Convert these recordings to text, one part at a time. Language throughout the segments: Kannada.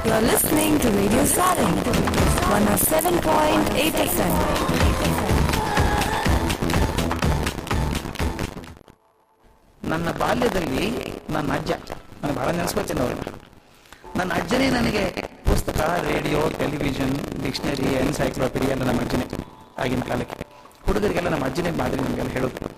You're listening to Radio Sarin, 107.8 FM. ನನ್ನ ಬಾಲ್ಯದಲ್ಲಿ ನನ್ನ ಅಜ್ಜ, ನಾನು ಬಹಳ ನೆನೆಸ್ಕೊಳ್ತೀನಿ ಅವರು. ನನ್ನ ಅಜ್ಜನೇ ನನಗೆ ಪುಸ್ತಕ, ರೇಡಿಯೋ, ಟೆಲಿವಿಷನ್, ಡಿಕ್ಷನರಿ, ಎನ್ಸೈಕ್ಲೋಪೀಡಿಯಾ ಎಲ್ಲ ನಮ್ಮ ಅಜ್ಜನೇ. ಆಗಿನ ಕಾಲಕ್ಕೆ ಹುಡುಗರಿಗೆಲ್ಲ ನಮ್ಮ ಅಜ್ಜನೇ ಮಾಡಿ ನಮಗೆಲ್ಲ ಹೇಳೋದು.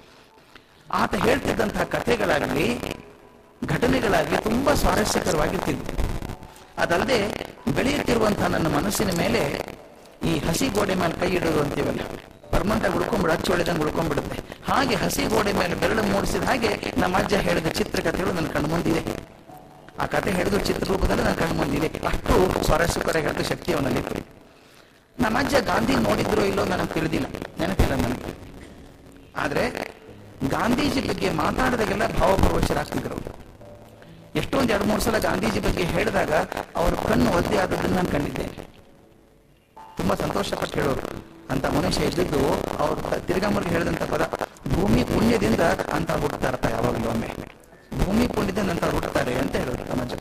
ಆತ ಹೇಳ್ತಿದ್ದಂತಹ ಕಥೆಗಳಾಗಲಿ ಘಟನೆಗಳಾಗಲಿ ತುಂಬಾ ಸ್ವಾರಸ್ಯಕರವಾಗಿರ್ತಿದ್ವು. ಅದಲ್ಲದೆ ಬೆಳೆಯುತ್ತಿರುವಂತಹ ನನ್ನ ಮನಸ್ಸಿನ ಮೇಲೆ ಈ ಹಸಿ ಗೋಡೆ ಮೇಲೆ ಕೈ ಇಡೋದು ಅಂತೀವಲ್ಲ, ಪರ್ಮನೆಂಟ್ ಆಗಿ ಉಳ್ಕೊಂಡ್ಬಿಡು, ಅಚ್ಚು ಹೊಳೆದಂಗೆ ಉಳ್ಕೊಂಡ್ಬಿಡುತ್ತೆ. ಹಾಗೆ ಹಸಿ ಗೋಡೆ ಮೇಲೆ ಬೆರಳು ಮೂಡಿಸಿದ ಹಾಗೆ ನಮ್ಮ ಅಜ್ಜ ಹೇಳಿದ ಚಿತ್ರಕಥೆಗಳು ನನ್ನ ಕಣ್ಣು ಮುಂದಿದೆ. ಆ ಕಥೆ ಹೇಳಿದ್ರು ಚಿತ್ರರೂಪದಲ್ಲಿ ನನ್ನ ಕಣ್ಣು ಮುಂದಿದೆ. ಅಷ್ಟು ಸ್ವಾರಸ್ಯಕರ ಶಕ್ತಿ ಅವನಲ್ಲಿತ್ತು. ನಮ್ಮ ಅಜ್ಜ ಗಾಂಧಿ ನೋಡಿದ್ರೋ ಇಲ್ಲೋ ನನಗೆ ತಿಳಿದಿಲ್ಲ, ನೆನಪಿಲ್ಲ ನನಗೆ. ಆದ್ರೆ ಗಾಂಧೀಜಿ ಬಗ್ಗೆ ಮಾತಾಡಿದಾಗೆಲ್ಲ ಭಾವಪ್ರವಚರಾಗ್ತಿದ್ರು. ಎಷ್ಟೊಂದು 2-3 ಸಲ ಗಾಂಧೀಜಿ ಬಗ್ಗೆ ಹೇಳಿದಾಗ ಅವ್ರ ಕಣ್ಣು ಒದ್ದೆ ಆದದನ್ನು ನಾನು ಕಂಡಿದ್ದೇನೆ. ತುಂಬಾ ಸಂತೋಷಪಟ್ಟು ಹೇಳೋರು. ಅಂತ ಮನುಷ್ಯ ಇದ್ದದ್ದು ಅವ್ರು ತಿರುಗಾಮರ್ಗೆ ಹೇಳಿದಂತ ಪದ, ಭೂಮಿ ಪುಣ್ಯದಿಂದ ಅಂತ ಹುಟ್ಟುತ್ತಾರಪ್ಪ. ಯಾವಾಗಲೂ ಒಮ್ಮೆ ಭೂಮಿ ಪುಣ್ಯದಿಂದ ಅಂತ ಹುಟ್ಟುತ್ತಾರೆ ಅಂತ ಹೇಳೋರು ಸಮಾಜ.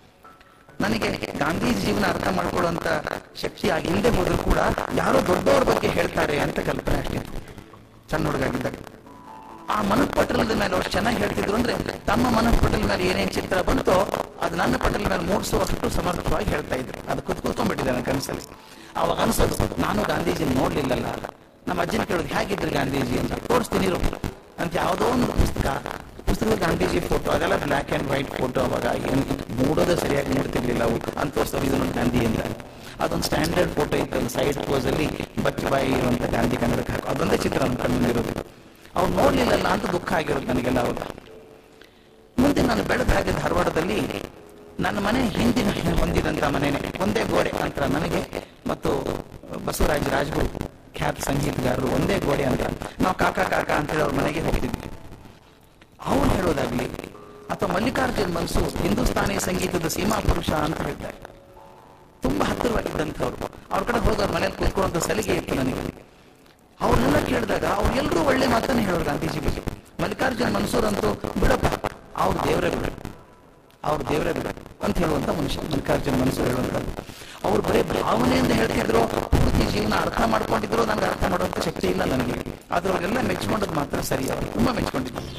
ನನಗೆ ಗಾಂಧೀಜಿ ಜೀವನ ಅರ್ಥ ಮಾಡ್ಕೊಳ್ಳುವಂತ ಶಕ್ತಿ ಆಗಿಲ್ಲದೆ ಹೋದ್ರು ಕೂಡ ಯಾರೋ ದೊಡ್ಡವ್ರ ಬಗ್ಗೆ ಹೇಳ್ತಾರೆ ಅಂತ ಕಲ್ಪನೆ ಅಷ್ಟಿತ್ತು ಸಣ್ಣ ಹುಡುಗಾಗಿದ್ದಾಗ. ಆ ಮನಃಪಟಲದ ಮೇಲೆ ಅವ್ರು ಚೆನ್ನಾಗಿ ಹೇಳ್ತಿದ್ರು. ಅಂದ್ರೆ ತಮ್ಮ ಮನಃಪಟಲ ಮೇಲೆ ಏನೇನ್ ಚಿತ್ರ ಬಂತೋ ಅದು ನನ್ನ ಪಟಲ ಮೇಲೆ ಮೂಡಿಸುವಷ್ಟು ಸಮರ್ಥವಾಗಿ ಹೇಳ್ತಾ ಇದ್ರು. ಅದು ಕುತ್ಕೊಂಡ್ಬಿಟ್ಟಿದೆ ನನ್ನ ಕನಸಲ್ಲಿ. ಅವಾಗ ಅನ್ಸೋದು, ನಾನು ಗಾಂಧೀಜಿ ನೋಡ್ಲಿಲ್ಲಲ್ಲ. ನಮ್ಮ ಅಜ್ಜನ ಕೇಳೋದು, ಹೇಗಿದ್ರು ಗಾಂಧೀಜಿ ಅಂತ. ತೋರಿಸ್ತೀನಿ ಅಂತ ಯಾವುದೋ ಒಂದು ಪುಸ್ತಕದ ಗಾಂಧೀಜಿ ಫೋಟೋ, ಅದೆಲ್ಲ ಬ್ಲ್ಯಾಕ್ ಅಂಡ್ ವೈಟ್ ಫೋಟೋ. ಅವಾಗ ಏನು ಮೂಡೋದು ಸರಿಯಾಗಿ ನೋಡ್ತಿರ್ಲಿಲ್ಲ ಅವು. ಅಂತ ತೋರಿಸೋದು ಇದನ್ನು ಗಾಂಧಿ ಅಂತ. ಅದೊಂದು ಸ್ಟ್ಯಾಂಡರ್ಡ್ ಫೋಟೋ ಇತ್ತು, ಸೈಡ್ ಪೋಸ್ ಅಲ್ಲಿ ಬಚ್ಚಿ ಬಾಯಿ ಇರುವಂತ ಗಾಂಧಿ ಕನ್ನಡಕ್ಕೆ ಹಾಕಿ ಅದೊಂದೇ ಚಿತ್ರ ನನ್ನ ಕಣ್ಣಿರೋದು. ಅವ್ರು ನೋಡ್ಲಿಲ್ಲಲ್ಲ ಅಂತ ದುಃಖ ಆಗಿರೋದು ನನಗೆಲ್ಲ. ಅವಾಗ ಮುಂದೆ ನಾನು ಬೆಳೆದ ಹಾಗೆ ಧಾರವಾಡದಲ್ಲಿ ನನ್ನ ಮನೆ ಹಿಂದಿನ ಹೊಂದಿದಂತ ಮನೆಯೇ, ಒಂದೇ ಗೋಡೆ ಅಂತ ನನಗೆ ಮತ್ತು ಬಸವರಾಜ್ ರಾಜ್ಗುರು ಖ್ಯಾತ ಸಂಗೀತಗಾರರು ಒಂದೇ ಗೋಡೆ ಅಂತ. ನಾವು ಕಾಕಾ ಕಾಕಾ ಅಂತ ಹೇಳಿ ಅವ್ರ ಮನೆಗೆ ಹೋಗ್ತಿದ್ವಿ. ಅವ್ರು ಹೇಳೋದಾಗ್ಲಿ ಅಥವಾ ಮಲ್ಲಿಕಾರ್ಜುನ್ ಮನ್ಸೂರ್ ಹಿಂದೂಸ್ತಾನಿ ಸಂಗೀತದ ಸೀಮಾ ಪುರುಷ ಅಂತ ಹೇಳ್ತಾರೆ. ತುಂಬಾ ಹತ್ತಿರವಾಗಿದ್ದಂಥವ್ರು. ಅವ್ರ ಕಡೆ ಹೋಗಿ ಅವ್ರ ಮನೇಲಿ ಕೂತ್ಕೊಳ್ಳುವಂತ ಸಲಿಗೆ ಇತ್ತು ನನಗೆ. ಅವ್ರನ್ನೆಲ್ಲ ಕೇಳಿದಾಗ ಅವ್ರು ಎಲ್ಲರೂ ಒಳ್ಳೆ ಮಾತನ್ನೇ ಹೇಳೋರು ಗಾಂಧೀಜಿ ಬಗ್ಗೆ. ಮಲ್ಲಿಕಾರ್ಜುನ್ ಮನ್ಸೂರ್ ಅಂತೂ ಬಿಡಪ್ಪ, ಅವ್ರ ದೇವರೇ ಬಿಡ, ಅವ್ರ ದೇವರೇ ಬಿಡ ಅಂತ ಹೇಳುವಂತ ಮನುಷ್ಯ ಮಲ್ಲಿಕಾರ್ಜುನ್ ಮನ್ಸೂರ್ ಹೇಳುವಂತ. ಅವ್ರು ಬರೀ ಭಾವನೆಯಿಂದ ಹೇಳ್ತಿದ್ರು, ಪೂರ್ತಿ ಜೀವನ ಅರ್ಥ ಮಾಡ್ಕೊಂಡಿದ್ರು. ನನಗೆ ಅರ್ಥ ಮಾಡುವಂತ ಶಕ್ತಿ ಇಲ್ಲ ನನಗೆ. ಆದ್ರೆ ಅವರೆಲ್ಲ ಮೆಚ್ಕೊಂಡದ್ದು ಮಾತ್ರ ಸರಿ. ಅವರು ತುಂಬಾ ಮೆಚ್ಕೊಂಡಿದ್ರು.